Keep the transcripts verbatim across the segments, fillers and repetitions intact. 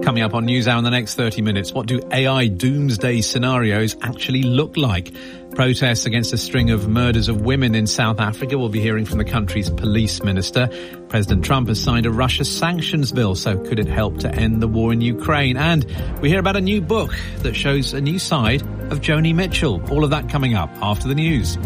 Coming up on NewsHour in the next thirty minutes, what do A I doomsday scenarios actually look like? Protests against a string of murders of women in South Africa. We'll be hearing from the country's police minister. President Trump has signed a Russia sanctions bill, so could it help to end the war in Ukraine? And we hear about a new book that shows a new side of Joni Mitchell. All of that coming up after the news.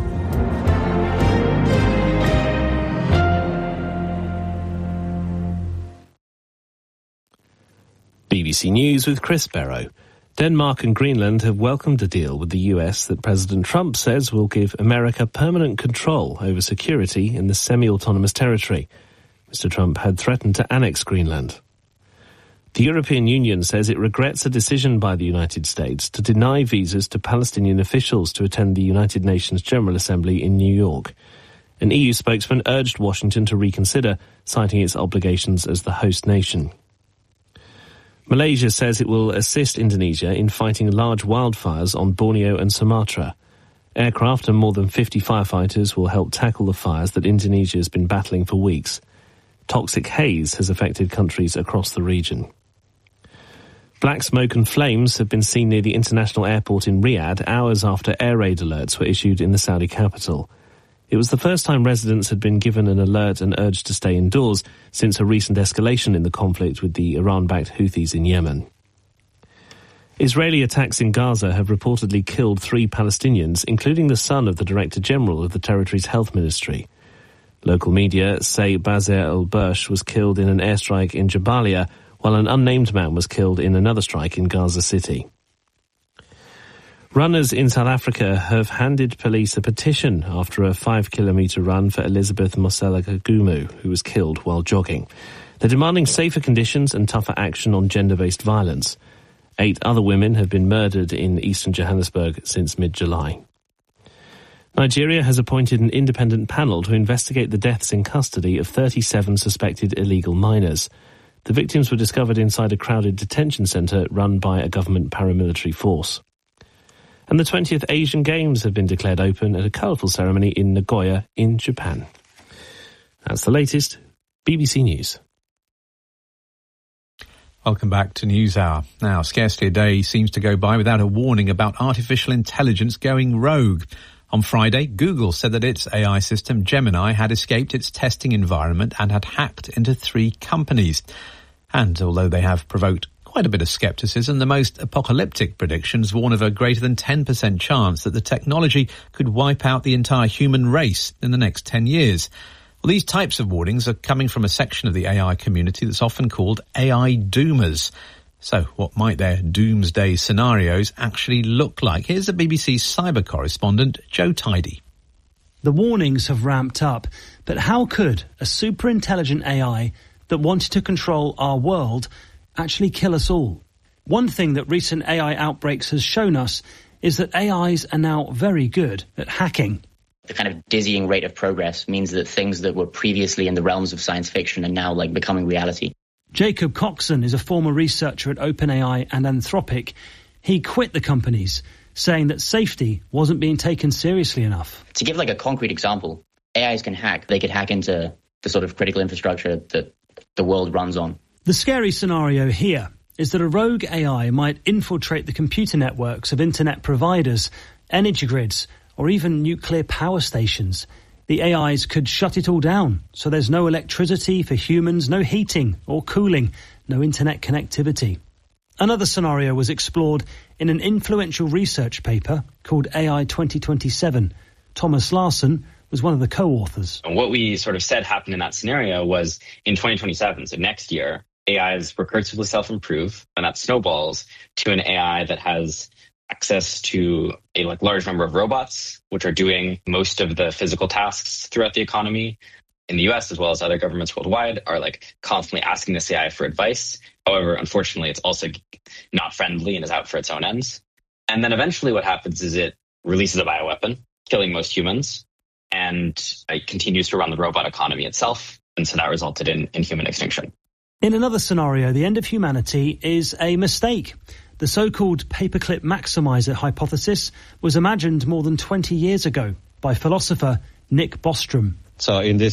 B B C News with Chris Barrow. Denmark and Greenland have welcomed a deal with the U S that President Trump says will give America permanent control over security in the semi-autonomous territory. Mister Trump had threatened to annex Greenland. The European Union says it regrets a decision by the United States to deny visas to Palestinian officials to attend the United Nations General Assembly in New York. An E U spokesman urged Washington to reconsider, citing its obligations as the host nation. Malaysia says it will assist Indonesia in fighting large wildfires on Borneo and Sumatra. Aircraft and more than fifty firefighters will help tackle the fires that Indonesia has been battling for weeks. Toxic haze has affected countries across the region. Black smoke and flames have been seen near the international airport in Riyadh hours after air raid alerts were issued in the Saudi capital. It was the first time residents had been given an alert and urged to stay indoors since a recent escalation in the conflict with the Iran-backed Houthis in Yemen. Israeli attacks in Gaza have reportedly killed three Palestinians, including the son of the Director General of the territory's health ministry. Local media say Bazer al-Bursh was killed in an airstrike in Jabalia, while an unnamed man was killed in another strike in Gaza City. Runners in South Africa have handed police a petition after a five-kilometre run for Elizabeth Mosela-Kagumu, who was killed while jogging. They're demanding safer conditions and tougher action on gender-based violence. Eight other women have been murdered in eastern Johannesburg since mid-July. Nigeria has appointed an independent panel to investigate the deaths in custody of thirty-seven suspected illegal minors. The victims were discovered inside a crowded detention centre run by a government paramilitary force. And the twentieth Asian Games have been declared open at a colourful ceremony in Nagoya in Japan. That's the latest. B B C News. Welcome back to NewsHour. Now, scarcely a day seems to go by without a warning about artificial intelligence going rogue. On Friday, Google said that its A I system Gemini had escaped its testing environment and had hacked into three companies. And although they have provoked quite a bit of scepticism, the most apocalyptic predictions warn of a greater than ten percent chance that the technology could wipe out the entire human race in the next ten years. Well, these types of warnings are coming from a section of the A I community that's often called A I doomers. So what might their doomsday scenarios actually look like? Here's the B B C cyber correspondent, Joe Tidy. The warnings have ramped up, but how could a super intelligent A I that wanted to control our world actually kill us all? One thing that recent A I outbreaks has shown us is that A Is are now very good at hacking. The kind of dizzying rate of progress means that things that were previously in the realms of science fiction are now like becoming reality. Jacob Coxon is a former researcher at OpenAI and Anthropic. He quit the companies, saying that safety wasn't being taken seriously enough. To give like a concrete example, A Is can hack. They could hack into the sort of critical infrastructure that the world runs on. The scary scenario here is that a rogue A I might infiltrate the computer networks of internet providers, energy grids, or even nuclear power stations. The A Is could shut it all down, so there's no electricity for humans, no heating or cooling, no internet connectivity. Another scenario was explored in an influential research paper called A I twenty twenty-seven. Thomas Larson was one of the co-authors. And what we sort of said happened in that scenario was in twenty twenty-seven, so next year, A Is recursively self-improve, and that snowballs to an A I that has access to a like large number of robots, which are doing most of the physical tasks throughout the economy. In the U S, as well as other governments worldwide, are like constantly asking this A I for advice. However, unfortunately, it's also not friendly and is out for its own ends. And then eventually what happens is it releases a bioweapon, killing most humans, and it continues to run the robot economy itself. And so that resulted in, in human extinction. In another scenario, the end of humanity is a mistake. The so-called paperclip maximizer hypothesis was imagined more than twenty years ago by philosopher Nick Bostrom. So in this